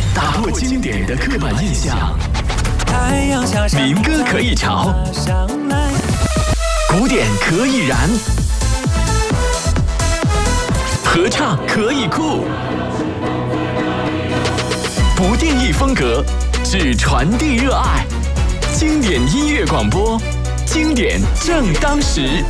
打破经典的刻板印象。民歌可以潮，古典可以燃，合唱可以酷，不定义风格，只传递热爱。经典音乐广播，经典正当时。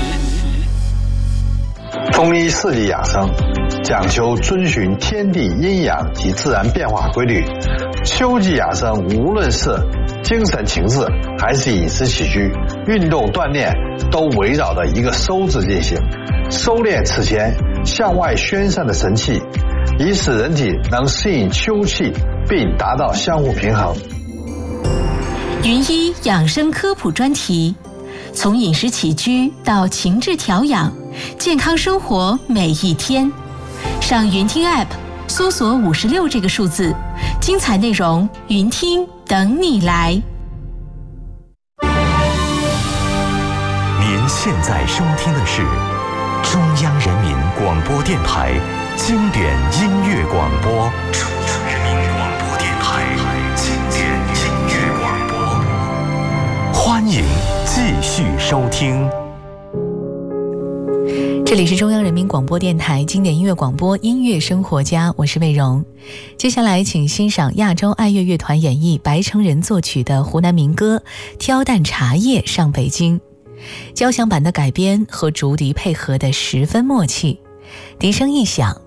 中医四季养生讲求遵循天地阴阳及自然变化规律。秋季养生无论是精神情志还是饮食起居、运动锻炼，都围绕着一个收字进行，收敛此前向外宣散的神气，以使人体能适应秋气，并达到相互平衡。 云医养生科普专题，从饮食起居到情志调养，健康生活每一天。上云听 App 搜索56这个数字，精彩内容云听等你来。 您现在收听的是中央人民广播电台经典音乐广播。中央人民广播电台经典音乐广播，欢迎继续收听。 这里是中央人民广播电台经典音乐广播音乐生活家，我是魏荣。接下来请欣赏亚洲爱乐乐团演绎白成人作曲的湖南民歌《挑担茶叶上北京》。交响版的改编和竹笛配合的十分默契，笛声一响，